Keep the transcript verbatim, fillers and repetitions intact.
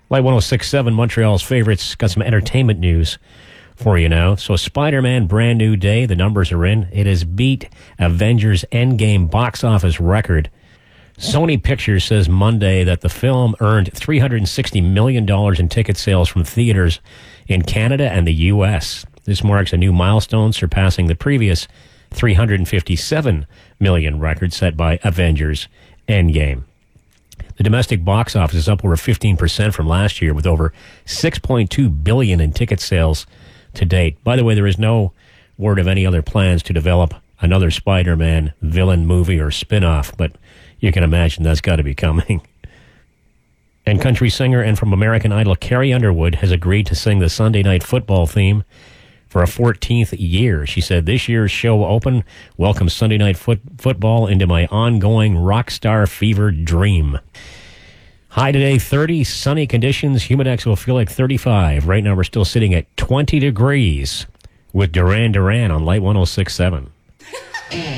Light one oh six point seven, Montreal's favorites, got some entertainment news for you now. So Spider-Man Brand New Day, the numbers are in. It has beat Avengers Endgame box office record. Sony Pictures says Monday that the film earned three hundred sixty million dollars in ticket sales from theaters in Canada and the U S. This marks a new milestone, surpassing the previous three hundred fifty-seven million dollars record set by Avengers Endgame. The domestic box office is up over fifteen percent from last year, with over six point two billion dollars in ticket sales to date. By the way, there is no word of any other plans to develop another Spider-Man villain movie or spin-off, but you can imagine that's got to be coming. And country singer and from American Idol, Carrie Underwood, has agreed to sing the Sunday Night Football theme for a fourteenth year. She said, "This year's show open welcomes Sunday Night foot- Football into my ongoing rock star fever dream." High today, thirty, sunny conditions. Humidex will feel like thirty-five. Right now, we're still sitting at twenty degrees with Duran Duran on Light one oh six point seven.